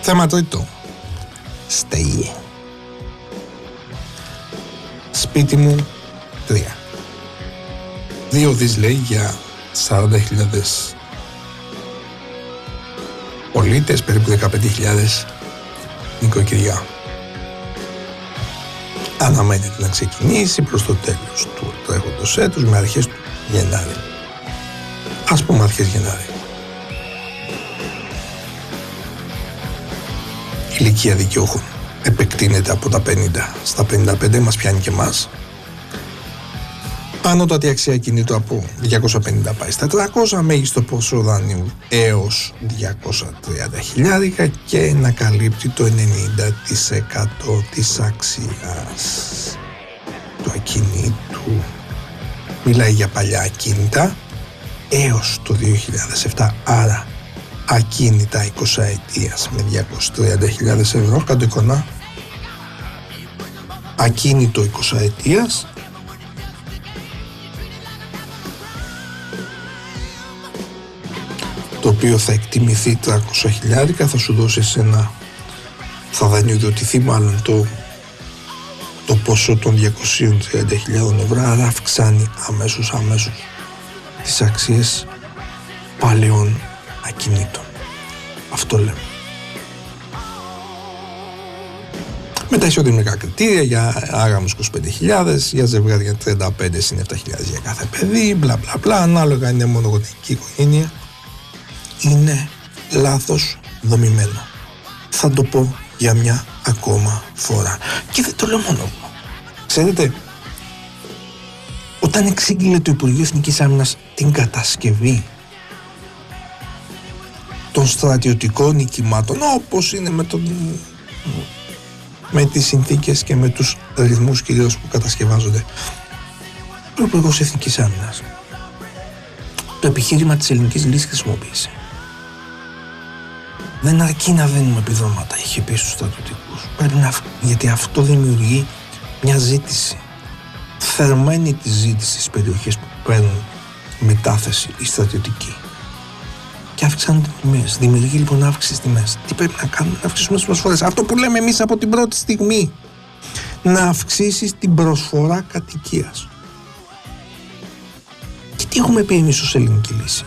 Θέμα τρίτο. Στέγη. Σπίτι μου 3. 2 δις λέει για 40.000 πολίτες, περίπου 15.000 νοικοκυριά. Αναμένεται να ξεκινήσει προς το τέλος του τρέχοντος έτους με αρχές του Γενάρη. Ας πούμε αρχές Γενάρη. Η ηλικία δικαιούχων επεκτείνεται από τα 50 στα 55, μας πιάνει και εμάς. Ανώτατη αξία κινήτου από 250 πάει στα 400, μέγιστο ποσό δανείου έως 230.000 και να καλύπτει το 90% της αξίας του ακινήτου. Μιλάει για παλιά ακίνητα έως το 2007, άρα ακίνητα 20 ετίας με 230.000 ευρώ, κάτω εικόνα. Ακίνητο 20 ετίας το οποίο θα εκτιμηθεί 300.000, θα σου δώσει εσένα, θα δανειοδοτηθεί μάλλον το ποσό των 230.000 ευρώ, άρα αυξάνει αμέσως τις αξίες παλαιών ακινήτων. Αυτό λέμε. Με τα ισοδυναμικά κριτήρια για άγαμους 25.000, για ζευγάρια 35 συν 7.000 για κάθε παιδί, μπλα μπλα μπλα, ανάλογα είναι μονογονεϊκή οικογένεια. Είναι λάθος δομημένο. Θα το πω για μια ακόμα φορά. Και δεν το λέω μόνο εγώ. Ξέρετε, όταν εξήγηλε το Υπουργείο Εθνικής Άμυνας την κατασκευή των στρατιωτικών νοικημάτων, όπως είναι με τις συνθήκες και με τους ρυθμούς κυρίως που κατασκευάζονται, ο Υπουργός Εθνικής Άμυνας το επιχείρημα της ελληνικής λύσης χρησιμοποίησε. Δεν αρκεί να δίνουμε επιδόματα, είχε πει στους στρατιωτικούς. Γιατί αυτό δημιουργεί μια ζήτηση. Θερμαίνει τη ζήτηση στις περιοχές που παίρνουν μετάθεση οι στρατιωτικοί. Και αύξησαν τις τιμές. Δημιουργεί λοιπόν αύξηση στις τιμές. Τι πρέπει να κάνουμε? Να αυξήσουμε τις προσφορές. Αυτό που λέμε εμείς από την πρώτη στιγμή. Να αυξήσεις την προσφορά κατοικίας. Και τι έχουμε πει εμείς ως ελληνική λύση?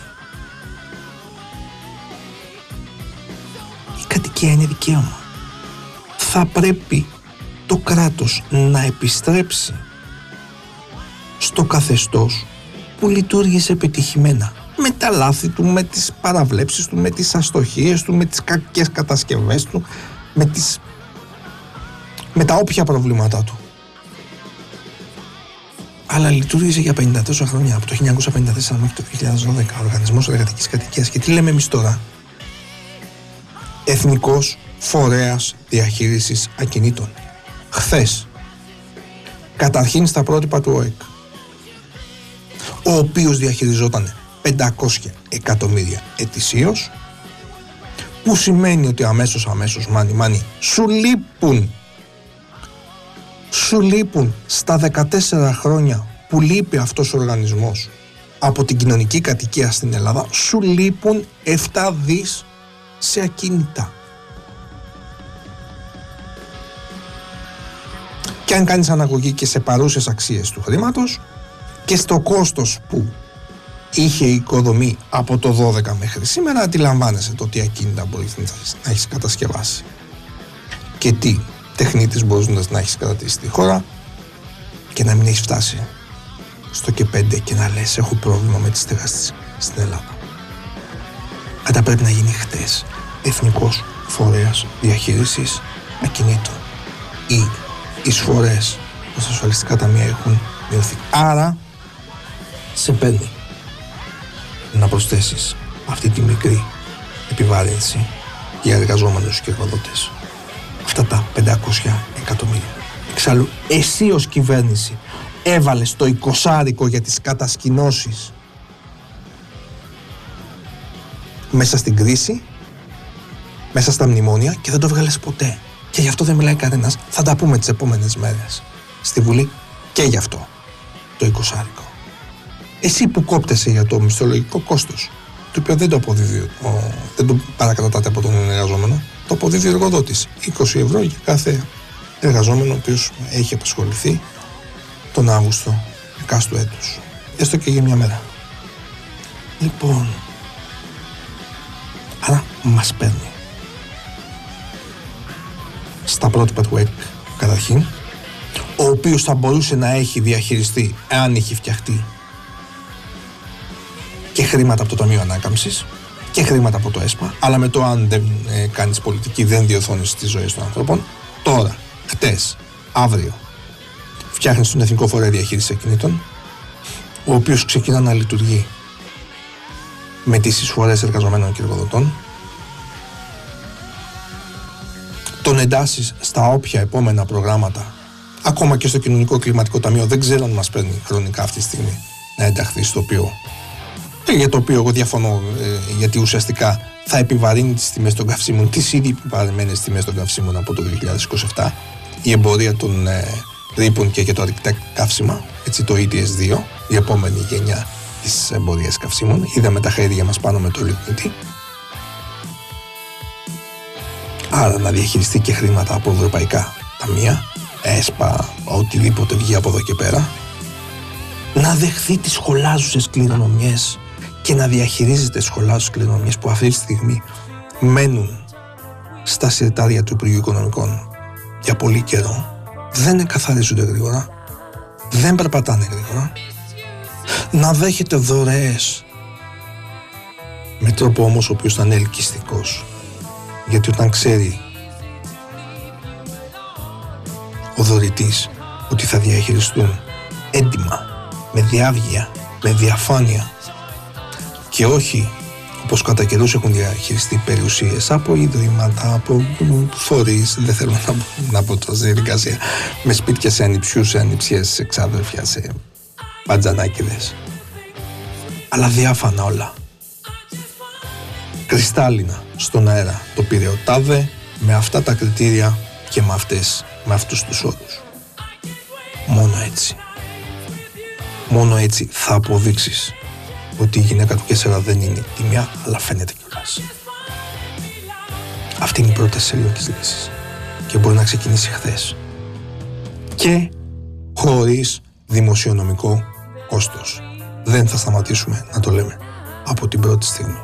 Η κατοικία είναι δικαίωμα. Θα πρέπει το κράτος να επιστρέψει στο καθεστώς που λειτουργήσε επιτυχημένα. Με τα λάθη του, με τις παραβλέψεις του, με τις αστοχίες του, με τις κακές κατασκευές του, με τα όποια προβλήματά του. Αλλά λειτουργήσε για 54 χρόνια, από το 1954 μέχρι το 2012, ο Οργανισμός Εργατικής Κατοικίας. Και τι λέμε εμείς τώρα? Εθνικός Φορέας Διαχείρισης Ακινήτων. Χθες, καταρχήν στα πρότυπα του ΟΕΚ, ο οποίος διαχειριζόταν 500 εκατομμύρια ετησίως, που σημαίνει ότι αμέσως μάνι σου λείπουν στα 14 χρόνια που λείπει αυτός ο οργανισμός από την κοινωνική κατοικία στην Ελλάδα, σου λείπουν 7 δις σε ακίνητα. Και αν κάνεις αναγωγή και σε παρούσες αξίες του χρήματος και στο κόστος που είχε η οικοδομή από το 12 μέχρι σήμερα, αντιλαμβάνεσαι το τι ακίνητα μπορείς να έχεις κατασκευάσει και τι τεχνίτης μπορείς να έχεις κρατήσει στη χώρα και να μην έχεις φτάσει στο και 5 και να λες έχω πρόβλημα με τις στεγαστικές στην Ελλάδα. Αυτά πρέπει να γίνει χτες. Εθνικός Φορέας Διαχείρισης Ακινήτων. Οι εισφορές στα ασφαλιστικά ταμεία έχουν μειωθεί. Άρα σε παίρνει να προσθέσεις αυτή τη μικρή επιβάρυνση για εργαζόμενους και εργοδότες. Αυτά τα 500 εκατομμύρια. Εξάλλου, εσύ ως κυβέρνηση έβαλες το 20άρικο για τις κατασκηνώσεις μέσα στην κρίση, μέσα στα μνημόνια, και δεν το βγάλες ποτέ. Και γι' αυτό δεν μιλάει κανένας. Θα τα πούμε τις επόμενες μέρες στη Βουλή και γι' αυτό το 20άρικο. Εσύ που κόπτεσαι για το μισθολογικό κόστος, το οποίο δεν το αποδίδει, δεν το παρακρατάτε από τον εργαζόμενο, το αποδίδει ο εργοδότης. 20 ευρώ για κάθε εργαζόμενο ο οποίος έχει απασχοληθεί τον Αύγουστο εκάστου έτους. Έστω και για μια μέρα. Λοιπόν, άρα μας παίρνει στα πρότυπα του ΕΚ καταρχήν, ο οποίος θα μπορούσε να έχει διαχειριστεί, εάν είχε φτιαχτεί, και χρήματα από το Ταμείο Ανάκαμψης και χρήματα από το ΕΣΠΑ, αλλά με το αν δεν κάνεις πολιτική δεν διορθώνεις τις ζωές των ανθρώπων. Τώρα, χτες, αύριο, φτιάχνεις τον Εθνικό Φορέα Διαχείρισης Ακινήτων, ο οποίος ξεκινά να λειτουργεί με τις εισφορές εργαζομένων και εργοδοτών, τον εντάσσεις στα όποια επόμενα προγράμματα, ακόμα και στο Κοινωνικό Κλιματικό Ταμείο, δεν ξέρω αν μας παίρνει χρονικά αυτή τη στιγμή να ενταχθεί στο οποίο, για το οποίο εγώ διαφωνώ, γιατί ουσιαστικά θα επιβαρύνει τις τιμές των καυσίμων, τις ήδη επιβαρημένες τιμές των καυσίμων από το 2027, η εμπορία των ρήπων και το ορυκτά καύσιμα, έτσι, το ETS2, η επόμενη γενιά της εμπορίας καυσίμων. Είδαμε τα χέρια μας πάνω με το λιγνίτη. Άρα να διαχειριστεί και χρήματα από ευρωπαϊκά ταμεία, ΕΣΠΑ, οτιδήποτε βγει από εδώ και πέρα. Να δεχθεί τις σχολάζουσες κληρονομιές και να διαχειρίζεται σχολάζουσες κληρονομιές που αυτή τη στιγμή μένουν στα συρτάρια του Υπουργείου Οικονομικών για πολύ καιρό. Δεν εκαθαρίζονται γρήγορα, δεν περπατάνε γρήγορα. Να δέχεται δωρεές με τρόπο όμως ο οποίος θα είναι ελκυστικός, γιατί όταν ξέρει ο δωρητής ότι θα διαχειριστούν έντιμα, με διάβγεια, με διαφάνεια και όχι όπως κατά καιρούς έχουν διαχειριστεί περιουσίες από ιδρύματα, από φορείς, δεν θέλω να πω τόση διαδικασία, με σπίτια σε ανιψιούς, σε ανιψιές, σε ξάδερφια, σε πατζανάκηδες, αλλά διάφανα όλα, κρυστάλλινα στον αέρα. Το πήρε ο τάδε με αυτά τα κριτήρια και με αυτούς τους όρους. Μόνο έτσι θα αποδείξεις ότι η γυναίκα του 4 δεν είναι τιμιά, αλλά φαίνεται κιόλας. Αυτή είναι η πρόταση ελληνικής λύσης και μπορεί να ξεκινήσει χθες και χωρίς δημοσιονομικό κόστος. Δεν θα σταματήσουμε να το λέμε από την πρώτη στιγμή.